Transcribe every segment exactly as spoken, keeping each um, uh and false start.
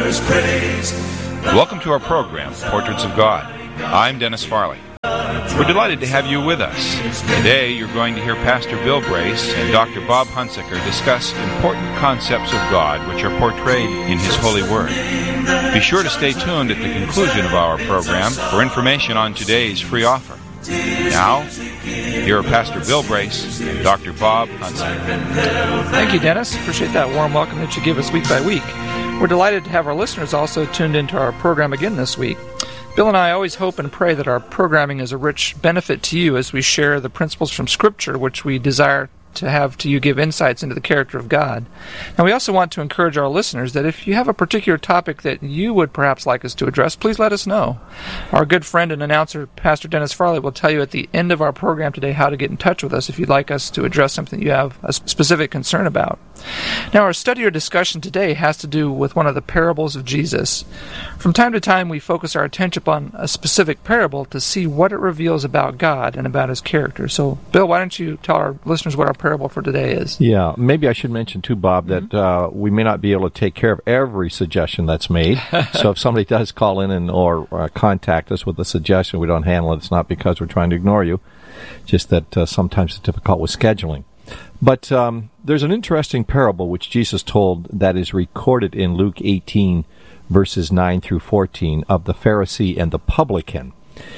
Father's praise. Welcome to our program, Portraits of God. I'm Dennis Farley. We're delighted to have you with us. Today you're going to hear Pastor Bill Brace and Doctor Bob Hunsaker discuss important concepts of God which are portrayed in His Holy Word. Be sure to stay tuned at the conclusion of our program for information on today's free offer. Now, here are Pastor Bill Brace and Doctor Bob Hunsaker. Thank you, Dennis. Appreciate that warm welcome that you give us week by week. We're delighted to have our listeners also tuned into our program again this week. Bill and I always hope and pray that our programming is a rich benefit to you as we share the principles from Scripture which we desire to have to you give insights into the character of God. Now, we also want to encourage our listeners that if you have a particular topic that you would perhaps like us to address, please let us know. Our good friend and announcer, Pastor Dennis Farley, will tell you at the end of our program today how to get in touch with us if you'd like us to address something you have a specific concern about. Now, our study or discussion today has to do with one of the parables of Jesus. From time to time, we focus our attention upon a specific parable to see what it reveals about God and about His character. So, Bill, why don't you tell our listeners what our parable for today is? Yeah, maybe I should mention too, Bob, that uh, we may not be able to take care of every suggestion that's made. So if somebody does call in and or uh, contact us with a suggestion, we don't handle it. It's not because we're trying to ignore you, just that uh, sometimes it's difficult with scheduling. But um, there's an interesting parable which Jesus told that is recorded in Luke eighteen, verses nine through fourteen, of the Pharisee and the publican.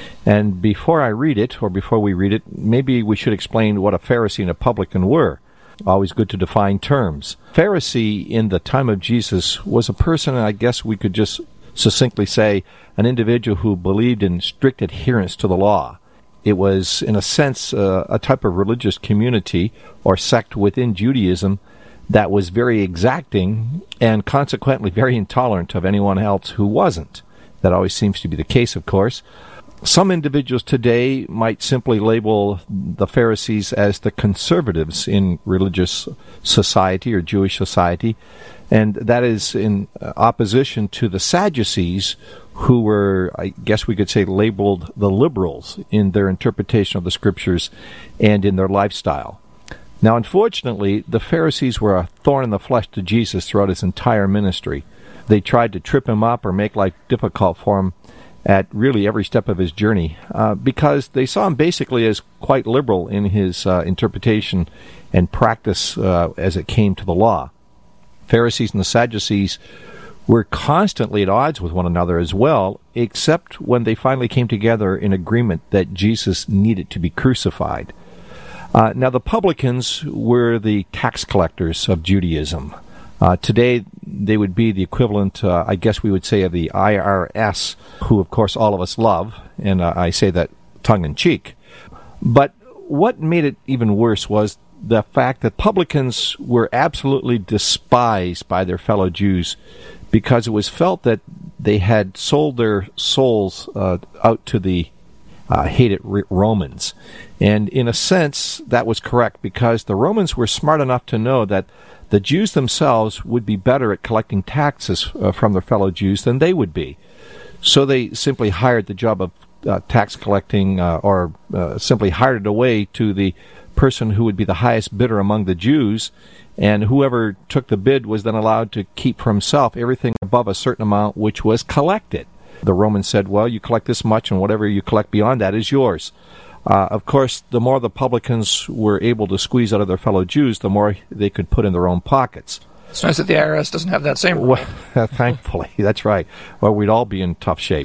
And before I read it, or before we read it, maybe we should explain what a Pharisee and a publican were. Always good to define terms. Pharisee in the time of Jesus was a person, I guess we could just succinctly say, an individual who believed in strict adherence to the law. It was, in a sense, uh, a type of religious community or sect within Judaism that was very exacting and consequently very intolerant of anyone else who wasn't. That always seems to be the case, of course. Some individuals today might simply label the Pharisees as the conservatives in religious society or Jewish society, and that is in opposition to the Sadducees, who were, I guess we could say, labeled the liberals in their interpretation of the Scriptures and in their lifestyle. Now, unfortunately, the Pharisees were a thorn in the flesh to Jesus throughout His entire ministry. They tried to trip Him up or make life difficult for Him at really every step of His journey, uh, because they saw Him basically as quite liberal in His uh, interpretation and practice uh, as it came to the law. Pharisees and the Sadducees were constantly at odds with one another as well, except when they finally came together in agreement that Jesus needed to be crucified. Uh, now, the publicans were the tax collectors of Judaism. Uh, today, they would be the equivalent, uh, I guess we would say, of the I R S, who, of course, all of us love, and uh, I say that tongue-in-cheek. But what made it even worse was the fact that publicans were absolutely despised by their fellow Jews because it was felt that they had sold their souls uh, out to the uh, hated Romans. And in a sense, that was correct, because the Romans were smart enough to know that the Jews themselves would be better at collecting taxes uh, from their fellow Jews than they would be. So they simply hired the job of uh, tax collecting uh, or uh, simply hired it away to the person who would be the highest bidder among the Jews, and whoever took the bid was then allowed to keep for himself everything above a certain amount which was collected. The Romans said, well, you collect this much, and whatever you collect beyond that is yours. Uh, of course, the more the publicans were able to squeeze out of their fellow Jews, the more they could put in their own pockets. It's nice that the I R S doesn't have that same rule. Well, thankfully, that's right. Or we'd all be in tough shape.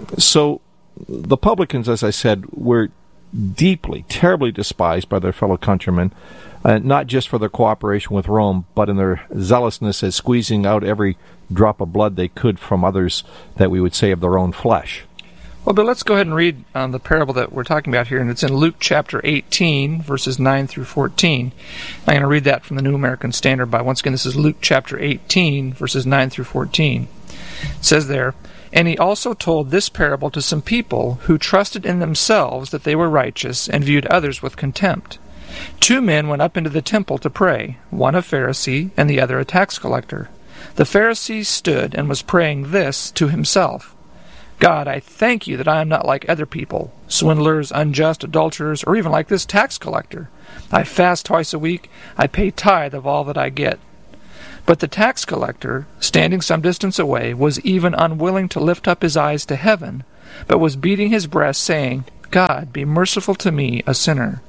So the publicans, as I said, were deeply, terribly despised by their fellow countrymen, uh, not just for their cooperation with Rome, but in their zealousness at squeezing out every drop of blood they could from others that we would say of their own flesh. Well, but let's go ahead and read um, the parable that we're talking about here, and it's in Luke chapter eighteen, verses nine through fourteen. I'm going to read that from the New American Standard Bible. Once again, this is Luke chapter eighteen, verses nine through fourteen. It says there, "And he also told this parable to some people who trusted in themselves that they were righteous and viewed others with contempt. Two men went up into the temple to pray, one a Pharisee and the other a tax collector. The Pharisee stood and was praying this to himself, 'God, I thank you that I am not like other people, swindlers, unjust, adulterers, or even like this tax collector. I fast twice a week. I pay tithe of all that I get.' But the tax collector, standing some distance away, was even unwilling to lift up his eyes to heaven, but was beating his breast, saying, God, be merciful to me, a sinner.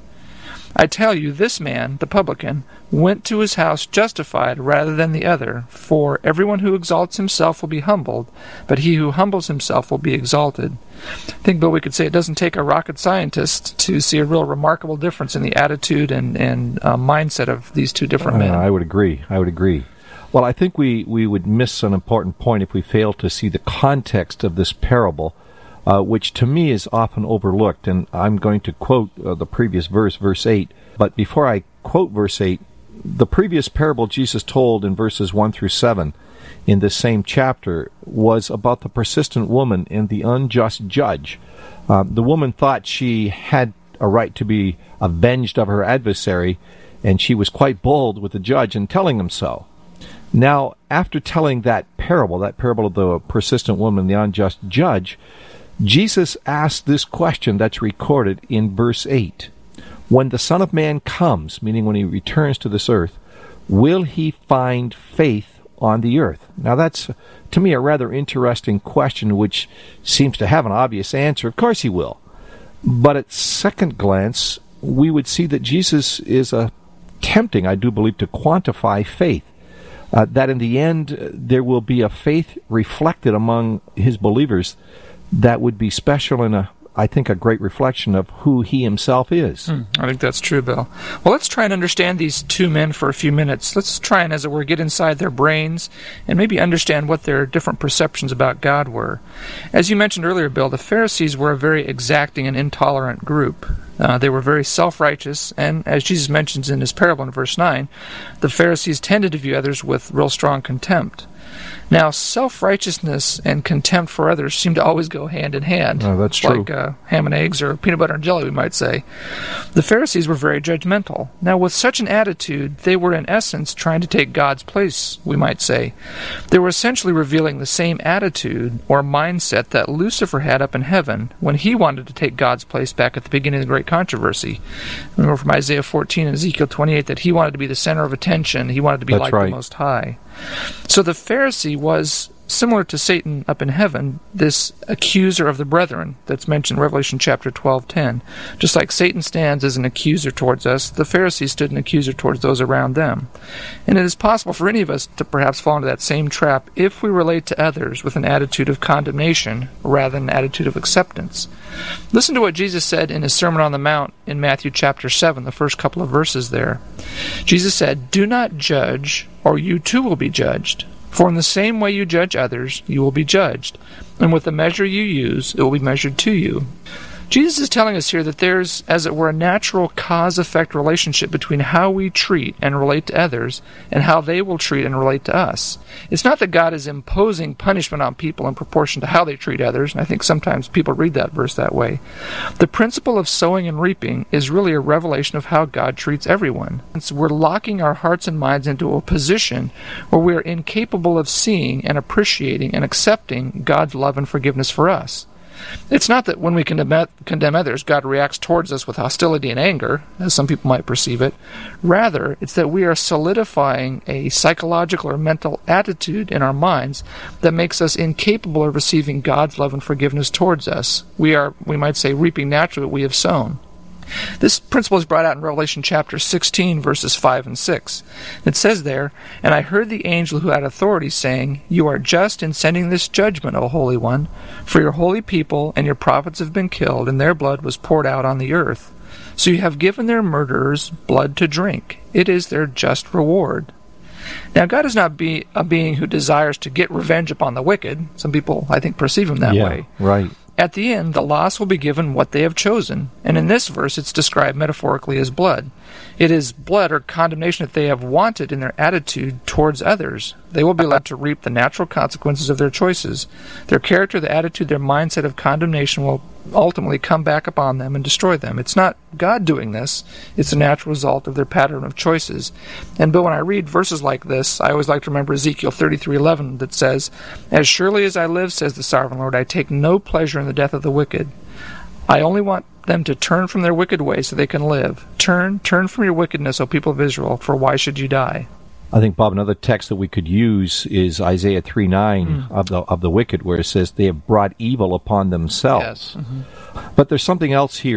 I tell you, this man, the publican, went to his house justified rather than the other, for everyone who exalts himself will be humbled, but he who humbles himself will be exalted. I think, Bill, we could say it doesn't take a rocket scientist to see a real remarkable difference in the attitude and, and uh, mindset of these two different uh, men. I would agree. I would agree. Well, I think we, we would miss an important point if we fail to see the context of this parable, uh, which to me is often overlooked. And I'm going to quote uh, the previous verse, verse eight. But before I quote verse eight, the previous parable Jesus told in verses one through seven in this same chapter was about the persistent woman and the unjust judge. Uh, the woman thought she had a right to be avenged of her adversary, and she was quite bold with the judge in telling him so. Now, after telling that parable, that parable of the persistent woman and the unjust judge, Jesus asked this question that's recorded in verse eight. When the Son of Man comes, meaning when he returns to this earth, will he find faith on the earth? Now that's, to me, a rather interesting question which seems to have an obvious answer. Of course he will. But at second glance, we would see that Jesus is attempting, I do believe, to quantify faith. Uh, that in the end, uh, there will be a faith reflected among his believers that would be special and, a, I think, a great reflection of who he himself is. Hmm, I think that's true, Bill. Well, let's try and understand these two men for a few minutes. Let's try and, as it were, get inside their brains and maybe understand what their different perceptions about God were. As you mentioned earlier, Bill, the Pharisees were a very exacting and intolerant group. Uh, they were very self-righteous, and as Jesus mentions in his parable in verse nine, the Pharisees tended to view others with real strong contempt. Now, self-righteousness and contempt for others seem to always go hand in hand. Oh, that's it's true. Like uh, ham and eggs or peanut butter and jelly, we might say. The Pharisees were very judgmental. Now, with such an attitude, they were in essence trying to take God's place, we might say. They were essentially revealing the same attitude or mindset that Lucifer had up in heaven when he wanted to take God's place back at the beginning of the Great Controversy. Remember from Isaiah fourteen and Ezekiel twenty-eight that he wanted to be the center of attention. He wanted to be That's like right. the Most High. So the Pharisee was similar to Satan up in heaven, this accuser of the brethren that's mentioned in Revelation chapter twelve ten. Just like Satan stands as an accuser towards us, the Pharisees stood an accuser towards those around them. And it is possible for any of us to perhaps fall into that same trap if we relate to others with an attitude of condemnation rather than an attitude of acceptance. Listen to what Jesus said in his Sermon on the Mount in Matthew chapter seven, the first couple of verses there. Jesus said, "Do not judge, or you too will be judged. For in the same way you judge others, you will be judged. And with the measure you use, it will be measured to you." Jesus is telling us here that there's, as it were, a natural cause-effect relationship between how we treat and relate to others and how they will treat and relate to us. It's not that God is imposing punishment on people in proportion to how they treat others, and I think sometimes people read that verse that way. The principle of sowing and reaping is really a revelation of how God treats everyone. And so we're locking our hearts and minds into a position where we are incapable of seeing and appreciating and accepting God's love and forgiveness for us. It's not that when we condemn, condemn others, God reacts towards us with hostility and anger, as some people might perceive it. Rather, it's that we are solidifying a psychological or mental attitude in our minds that makes us incapable of receiving God's love and forgiveness towards us. We are, we might say, reaping naturally what we have sown. This principle is brought out in Revelation chapter sixteen, verses five and six. It says there, "And I heard the angel who had authority saying, You are just in sending this judgment, O Holy One, for your holy people and your prophets have been killed, and their blood was poured out on the earth. So you have given their murderers blood to drink. It is their just reward." Now, God is not be a being who desires to get revenge upon the wicked. Some people, I think, perceive him that yeah, way. Right. At the end, the lost will be given what they have chosen, and in this verse it's described metaphorically as blood. It is blood or condemnation that they have wanted in their attitude towards others. They will be led to reap the natural consequences of their choices. Their character, the attitude, their mindset of condemnation will ultimately come back upon them and destroy them. It's not God doing this. It's a natural result of their pattern of choices. And Bill, when I read verses like this, I always like to remember Ezekiel thirty-three eleven that says, "As surely as I live, says the sovereign Lord, I take no pleasure in the death of the wicked. I only want them to turn from their wicked ways so they can live. Turn, turn from your wickedness, O people of Israel, for why should you die?" I think, Bob, another text that we could use is Isaiah three nine Mm. of the of the wicked, where it says they have brought evil upon themselves. Yes. Mm-hmm. But there's something else here